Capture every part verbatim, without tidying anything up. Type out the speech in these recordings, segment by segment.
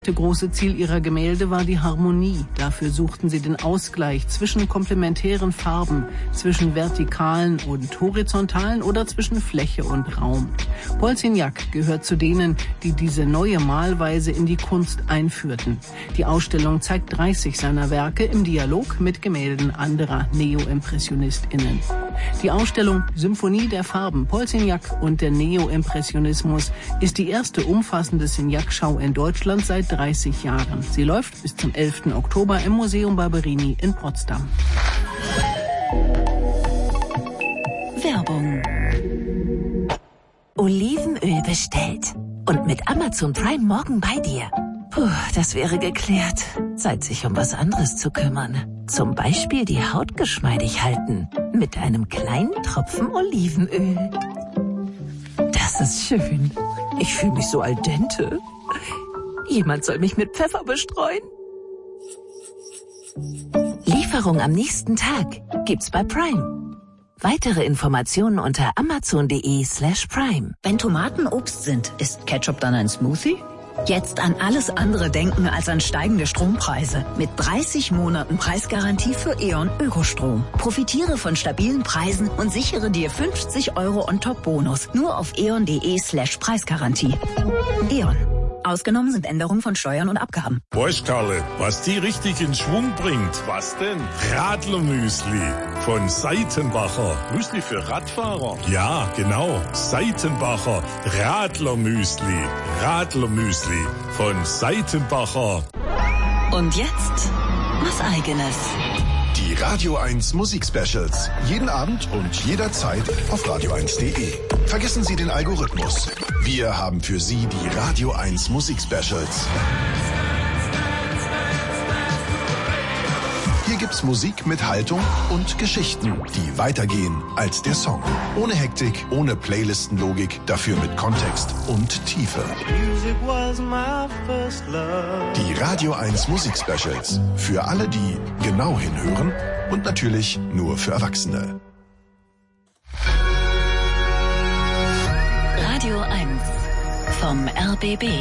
Das große Ziel ihrer Gemälde war die Harmonie. Dafür suchten sie den Ausgleich zwischen komplementären Farben, zwischen vertikalen und horizontalen oder zwischen Fläche und Raum. Paul Signac gehört zu denen, die diese neue Malweise in die Kunst einführten. Die Ausstellung zeigt dreißig seiner Werke im Dialog mit Gemälden anderer Neo-ImpressionistInnen. Die Ausstellung Symphonie der Farben, Paul Signac und der Neo-Impressionismus ist die erste umfassende Signac-Schau in Deutschland seit dreißig Jahren. Sie läuft bis zum elften Oktober im Museum Barberini in Potsdam. Werbung. Olivenöl bestellt. Und mit Amazon Prime morgen bei dir. Puh, das wäre geklärt. Zeit, sich um was anderes zu kümmern. Zum Beispiel die Haut geschmeidig halten. Mit einem kleinen Tropfen Olivenöl. Das ist schön. Ich fühle mich so al dente. Jemand soll mich mit Pfeffer bestreuen. Lieferung am nächsten Tag gibt's bei Prime. Weitere Informationen unter amazon.de slash prime. Wenn Tomaten Obst sind, ist Ketchup dann ein Smoothie? Jetzt an alles andere denken als an steigende Strompreise. Mit dreißig Monaten Preisgarantie für E.ON Ökostrom. Profitiere von stabilen Preisen und sichere dir fünfzig Euro on top Bonus. Nur auf eon.de slash Preisgarantie. E.ON. Ausgenommen sind Änderungen von Steuern und Abgaben. Weißt Karle, was die richtig in Schwung bringt? Was denn? Radlermüsli von Seitenbacher. Müsli für Radfahrer? Ja, genau. Seitenbacher Radlermüsli. Radlermüsli von Seitenbacher. Und jetzt was Eigenes. Die Radio eins Musik-Specials. Jeden Abend und jederzeit auf radio eins punkt de. Vergessen Sie den Algorithmus. Wir haben für Sie die Radio eins Musik-Specials. Hier gibt's Musik mit Haltung und Geschichten, die weitergehen als der Song. Ohne Hektik, ohne Playlistenlogik, dafür mit Kontext und Tiefe. Die Radio eins Musik-Specials. Für alle, die genau hinhören und natürlich nur für Erwachsene. Radio eins vom R B B.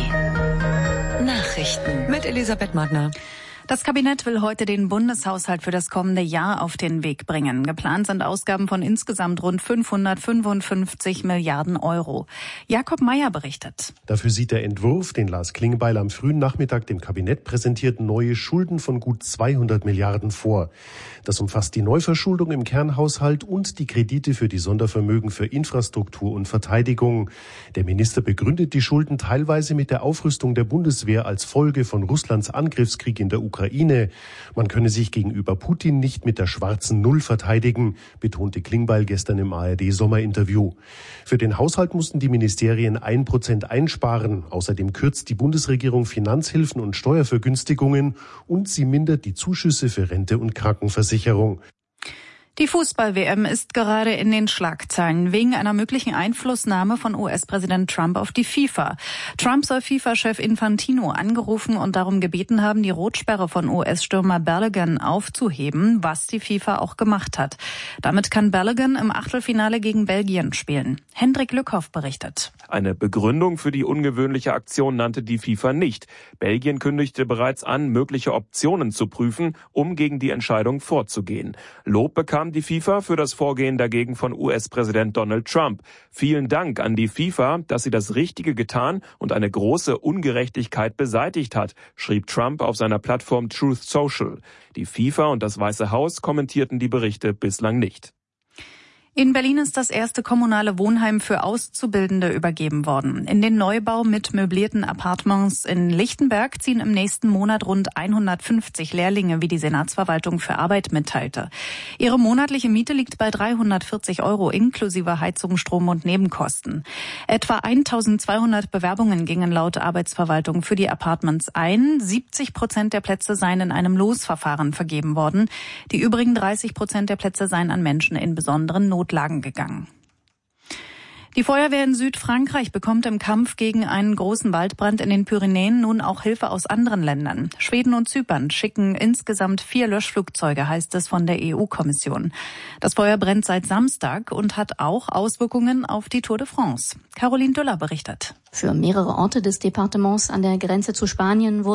Nachrichten mit Elisabeth Magner. Das Kabinett will heute den Bundeshaushalt für das kommende Jahr auf den Weg bringen. Geplant sind Ausgaben von insgesamt rund fünfhundertfünfundfünfzig Milliarden Euro. Jakob Mayer berichtet. Dafür sieht der Entwurf, den Lars Klingbeil am frühen Nachmittag dem Kabinett präsentiert, neue Schulden von gut zweihundert Milliarden vor. Das umfasst die Neuverschuldung im Kernhaushalt und die Kredite für die Sondervermögen für Infrastruktur und Verteidigung. Der Minister begründet die Schulden teilweise mit der Aufrüstung der Bundeswehr als Folge von Russlands Angriffskrieg in der Ukraine. Ukraine. Man könne sich gegenüber Putin nicht mit der schwarzen Null verteidigen, betonte Klingbeil gestern im A R D-Sommerinterview. Für den Haushalt mussten die Ministerien ein Prozent einsparen. Außerdem kürzt die Bundesregierung Finanzhilfen und Steuervergünstigungen und sie mindert die Zuschüsse für Rente und Krankenversicherung. Die Fußball-W M ist gerade in den Schlagzeilen wegen einer möglichen Einflussnahme von U S-Präsident Trump auf die FIFA. Trump soll FIFA-Chef Infantino angerufen und darum gebeten haben, die Rotsperre von U S-Stürmer Balogun aufzuheben, was die FIFA auch gemacht hat. Damit kann Balogun im Achtelfinale gegen Belgien spielen. Hendrik Lückhoff berichtet. Eine Begründung für die ungewöhnliche Aktion nannte die FIFA nicht. Belgien kündigte bereits an, mögliche Optionen zu prüfen, um gegen die Entscheidung vorzugehen. Lob bekam die FIFA für das Vorgehen dagegen von U S-Präsident Donald Trump. Vielen Dank an die FIFA, dass sie das Richtige getan und eine große Ungerechtigkeit beseitigt hat, schrieb Trump auf seiner Plattform Truth Social. Die FIFA und das Weiße Haus kommentierten die Berichte bislang nicht. In Berlin ist das erste kommunale Wohnheim für Auszubildende übergeben worden. In den Neubau mit möblierten Appartements in Lichtenberg ziehen im nächsten Monat rund hundertfünfzig Lehrlinge, wie die Senatsverwaltung für Arbeit mitteilte. Ihre monatliche Miete liegt bei dreihundertvierzig Euro inklusive Heizung, Strom und Nebenkosten. Etwa eintausendzweihundert Bewerbungen gingen laut Arbeitsverwaltung für die Apartments ein. siebzig Prozent der Plätze seien in einem Losverfahren vergeben worden. Die übrigen dreißig Prozent der Plätze seien an Menschen in besonderen Not Notlagen gegangen. Die Feuerwehr in Südfrankreich bekommt im Kampf gegen einen großen Waldbrand in den Pyrenäen nun auch Hilfe aus anderen Ländern. Schweden und Zypern schicken insgesamt vier Löschflugzeuge, heißt es von der E U-Kommission. Das Feuer brennt seit Samstag und hat auch Auswirkungen auf die Tour de France. Caroline Düller berichtet. Für mehrere Orte des Departements an der Grenze zu Spanien wurden